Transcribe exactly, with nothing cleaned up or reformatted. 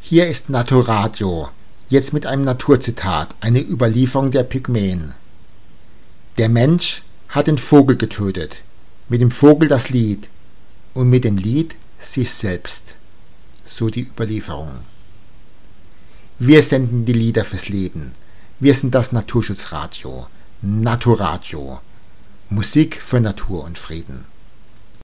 Hier ist Naturradio, jetzt mit einem Naturzitat, eine Überlieferung der Pygmäen. Der Mensch hat den Vogel getötet, mit dem Vogel das Lied und mit dem Lied sich selbst. So die Überlieferung. Wir senden die Lieder fürs Leben. Wir sind das Naturschutzradio. Naturradio. Musik für Natur und Frieden.